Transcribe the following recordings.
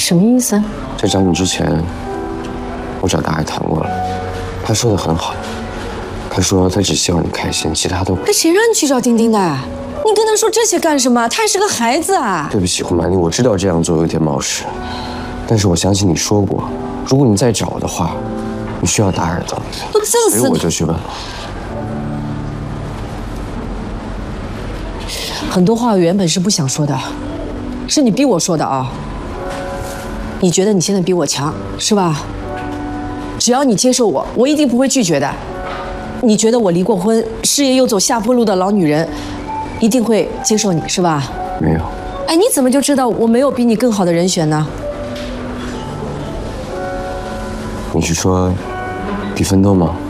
什么意思？ 在找你之前，我找大爱谈过了，他说的很好，他说他只希望你开心，其他都…… 那谁让你去找丁丁的？你跟他说这些干什么？他还是个孩子啊！ 对不起，胡曼丽，我知道这样做有点冒失，但是我相信你说过，如果你再找的话，你需要大爱的同意， 都憎死你！ 所以我就去问了。 很多话我原本是不想说的，是你逼我说的啊！你觉得你现在比我强是吧？只要你接受我，我一定不会拒绝的。你觉得我离过婚，事业又走下坡路的老女人，一定会接受你是吧？ 没有。 哎，你怎么就知道我没有比你更好的人选呢？ 你是说比奋斗吗？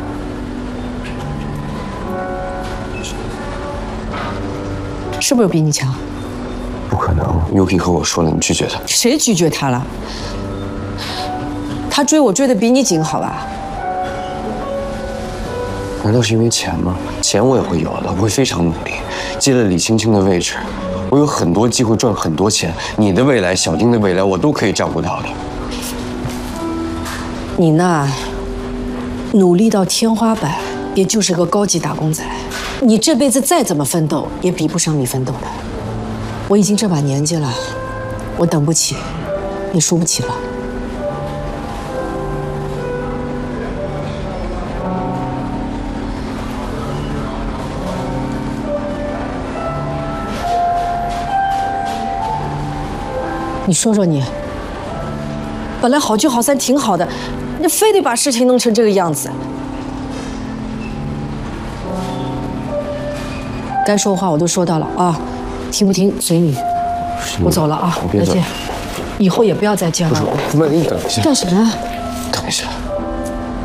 是不是比你强？ 不可能 ，Yuki 和我说了，你拒绝他。 谁拒绝他了？他追我追得比你紧，好吧？ 难道是因为钱吗？钱我也会有的，我会非常努力。接了李青青的位置，我有很多机会赚很多钱。你的未来，小丁的未来，我都可以照顾到的。 你呢，努力到天花板，也就是个高级打工仔。你这辈子再怎么奋斗，也比不上你奋斗的。我已经这把年纪了，我等不起，你输不起了。你说说你，本来好聚好散挺好的，你非得把事情弄成这个样子。该说的话我都说到了啊，听不听随你。我走了啊，再见。以后也不要再见了。 不是，你等一下。 干什么？ 等一下。